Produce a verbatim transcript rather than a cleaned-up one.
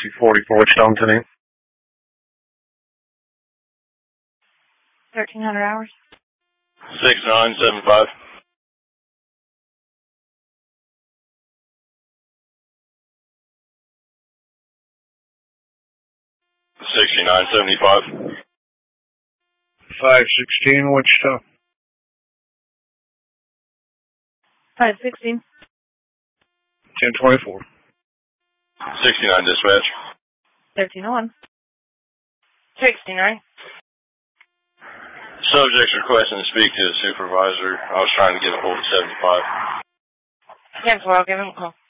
two forty-four Wichita today. thirteen hundred hours. six nine seven five. sixty-nine seventy-five. five sixteen Wichita. five sixteen. ten twenty-four. sixty-nine dispatch. thirteen oh one. sixty-nine. Subject's requesting to speak to the supervisor. I was trying to get a hold of seventy-five. Yes, well, I'll give him a call.